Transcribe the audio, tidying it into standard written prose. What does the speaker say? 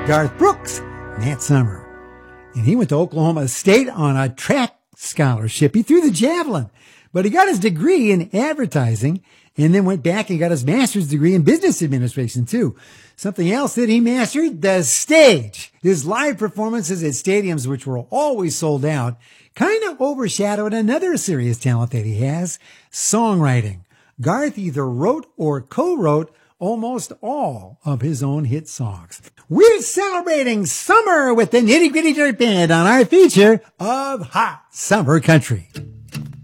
Garth Brooks, that summer. And he went to Oklahoma State on a track scholarship. He threw the javelin, but he got his degree in advertising and then went back and got his master's degree in business administration too. Something else that he mastered, the stage. His live performances at stadiums, which were always sold out, kind of overshadowed another serious talent that he has, songwriting. Garth either wrote or co-wrote almost all of his own hit songs. We're celebrating summer with the Nitty Gritty Dirt Band on our feature of Hot Summer Country.